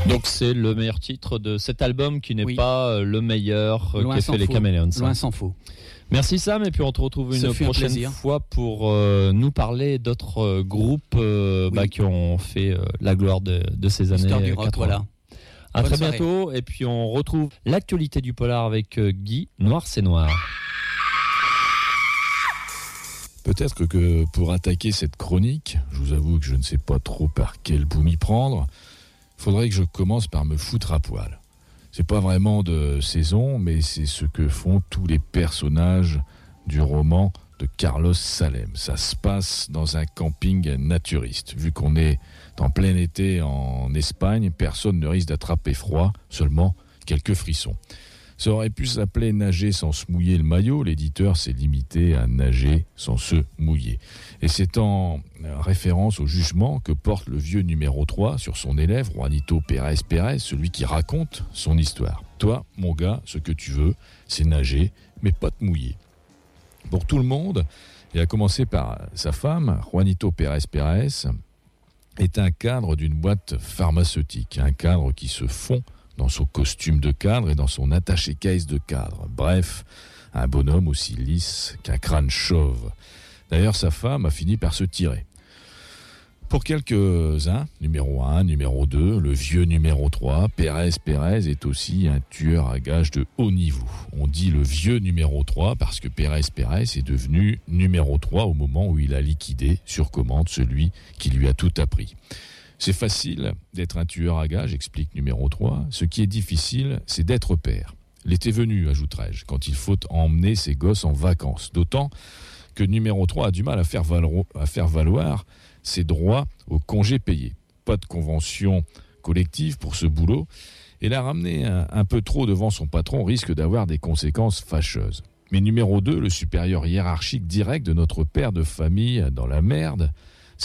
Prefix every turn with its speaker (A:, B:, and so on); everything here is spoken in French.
A: Donc c'est le meilleur titre de cet album qui n'est pas le meilleur qu'a fait les Chameleons.
B: Loin s'en faut.
A: Merci Sam, et puis on te retrouve une prochaine fois pour nous parler d'autres groupes qui ont fait la gloire de ces années 80.
B: Voilà.
A: À très bientôt, et puis on retrouve l'actualité du polar avec Guy, Noir c'est Noir.
C: Peut-être que pour attaquer cette chronique, je vous avoue que je ne sais pas trop par quel bout m'y prendre, il faudrait que je commence par me foutre à poil. C'est pas vraiment de saison, mais c'est ce que font tous les personnages du roman de Carlos Salem. Ça se passe dans un camping naturiste. Vu qu'on est en plein été en Espagne, personne ne risque d'attraper froid, seulement quelques frissons. Ça aurait pu s'appeler Nager sans se mouiller le maillot. L'éditeur s'est limité à nager sans se mouiller. Et c'est en référence au jugement que porte le vieux numéro 3 sur son élève, Juanito Pérez Pérez, celui qui raconte son histoire. Toi, mon gars, ce que tu veux, c'est nager, mais pas te mouiller. Pour tout le monde, et à commencer par sa femme, Juanito Pérez Pérez est un cadre d'une boîte pharmaceutique, un cadre qui se fond dans son costume de cadre et dans son attaché-case de cadre. Bref, un bonhomme aussi lisse qu'un crâne chauve. D'ailleurs, sa femme a fini par se tirer. Pour quelques-uns, numéro 1, numéro 2, le vieux numéro 3, Pérez Pérez est aussi un tueur à gages de haut niveau. On dit le vieux numéro 3 parce que Pérez Pérez est devenu numéro 3 au moment où il a liquidé sur commande celui qui lui a tout appris. C'est facile d'être un tueur à gages, explique numéro 3. Ce qui est difficile, c'est d'être père. L'été venu, ajouterai-je, quand il faut emmener ses gosses en vacances. D'autant que numéro 3 a du mal à faire valoir ses droits au congé payé. Pas de convention collective pour ce boulot. Et la ramener un peu trop devant son patron risque d'avoir des conséquences fâcheuses. Mais numéro 2, le supérieur hiérarchique direct de notre père de famille dans la merde,